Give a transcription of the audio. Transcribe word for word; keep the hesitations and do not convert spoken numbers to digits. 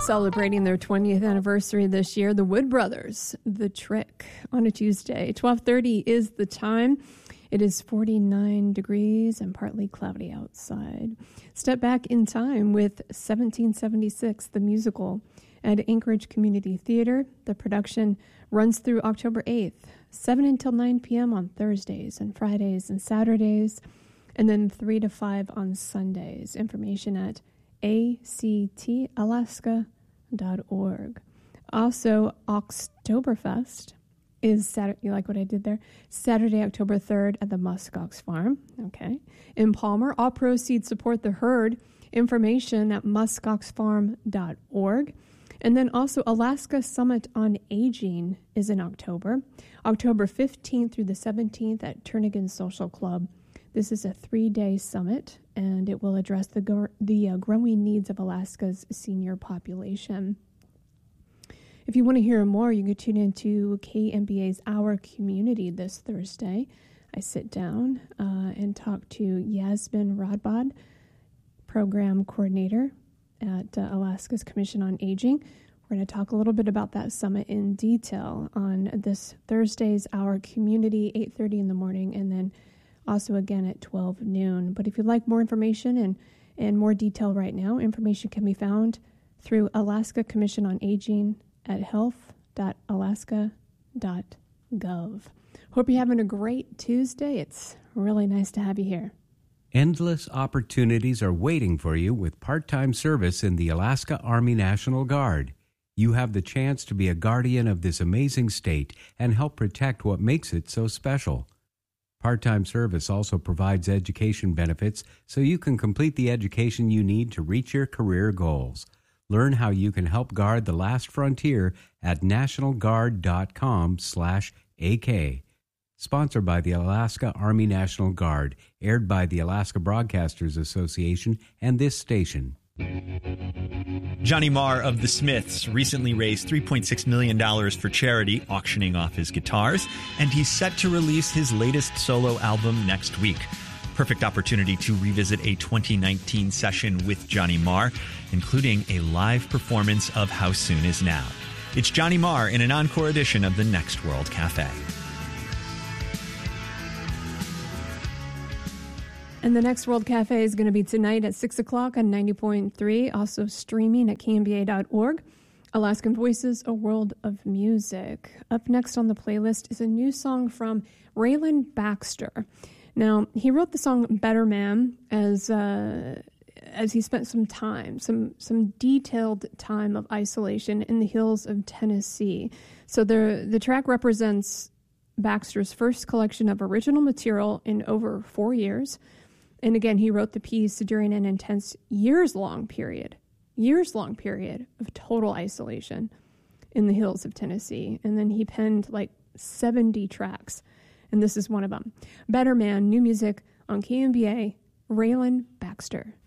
Celebrating their twentieth anniversary this year, the Wood Brothers, The Trick, on a Tuesday. twelve thirty is the time. It is forty-nine degrees and partly cloudy outside. Step back in time with seventeen seventy-six, the musical, at Anchorage Community Theater. The production runs through October eighth, seven until nine p.m. on Thursdays and Fridays and Saturdays, and then three to five on Sundays. Information at a c t alaska dot org. Also, Oktoberfest is Saturday. You like what I did there? Saturday, October third at the Muskox Farm. Okay. In Palmer, all proceeds support the herd. Information at muskox farm dot org. And then also Alaska Summit on Aging is in October. October fifteenth through the seventeenth at Turnagain Social Club. This is a three-day summit, and it will address the, gr- the uh, growing needs of Alaska's senior population. If you want to hear more, you can tune into K M B A's Our Community this Thursday. I sit down uh, and talk to Yasmin Rodbod, Program Coordinator at uh, Alaska's Commission on Aging. We're going to talk a little bit about that summit in detail on this Thursday's Our Community, eight thirty in the morning, and then also again at twelve noon. But if you'd like more information and, and more detail right now, information can be found through Alaska Commission on Aging at health dot alaska dot gov. Hope you're having a great Tuesday. It's really nice to have you here. Endless opportunities are waiting for you with part-time service in the Alaska Army National Guard. You have the chance to be a guardian of this amazing state and help protect what makes it so special. Part-time service also provides education benefits so you can complete the education you need to reach your career goals. Learn how you can help guard the last frontier at nationalguard.com slash AK. Sponsored by the Alaska Army National Guard, aired by the Alaska Broadcasters Association and this station. Johnny Marr of The Smiths recently raised three point six million dollars for charity, auctioning off his guitars, and he's set to release his latest solo album next week. Perfect opportunity to revisit a twenty nineteen session with Johnny Marr, including a live performance of How Soon Is Now. It's Johnny Marr in an encore edition of the Next World Cafe. And the Next World Cafe is going to be tonight at six o'clock on ninety point three, also streaming at k m b a dot org. Alaskan Voices, A World of Music. Up next on the playlist is a new song from Raylan Baxter. Now, he wrote the song Better Man as uh, as he spent some time, some some detailed time of isolation in the hills of Tennessee. So the the track represents Baxter's first collection of original material in over four years. And again, he wrote the piece during an intense years-long period, years-long period of total isolation in the hills of Tennessee. And then he penned like seventy tracks, and this is one of them. Better Man, new music on K M B A, Raylan Baxter.